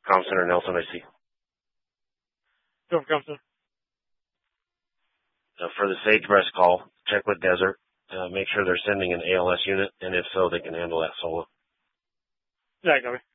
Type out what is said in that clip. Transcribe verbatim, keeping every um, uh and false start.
Comm Center, Nelson, I see. Go for Comm Center. Uh, for the Sagebreast call, check with Desert. Uh, make sure they're sending an A L S unit, and if so, they can handle that solo. Yeah, copy.